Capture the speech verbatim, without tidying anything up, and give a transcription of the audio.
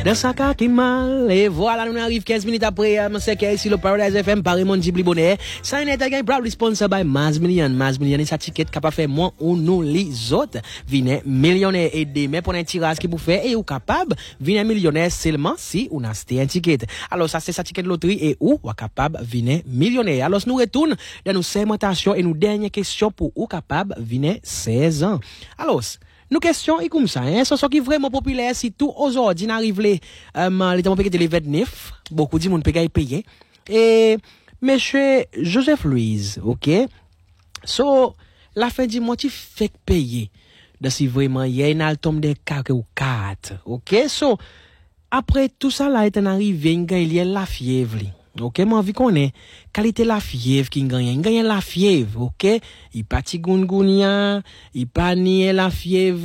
Dans sa cas qui mal, et voilà, nous arrivons quinze minutes après, c'est que ici le Paradise F M, Paris Mondibli Bonnet. Ça n'est pas proudly sponsored by Maz Million. Maz Million est sa ticket capable de faire moins ou nous les autres. Venez millionnaire et demain pour un tirage qui vous fait et ou capable, venez millionnaire seulement si on a acheté un ticket. Alors ça c'est sa ticket de loterie et ou ou capable, venez millionnaire. Alors nous retournons dans nos segmentations et nos dernières questions pour ou capable, venez seize ans. Alors, nous question est comme ça, hein, ce qui est vraiment populaire, si tout aujourd'hui n'arrive les, euh, les temps payés les vingt-neuf, beaucoup de monde peut payer. Et, monsieur Joseph Louise, ok? So, la fin du mois, tu fais payer. De si vraiment, il y a une altom de quatre ou quatre, ok? So, après tout ça, là, est arrivé, il y a la fièvre. Ok, moi, vu qu'on est, qualité la fièvre qui gagne, il gagne la fièvre, ok? Il pas tigungounia, il pas nier la fièvre.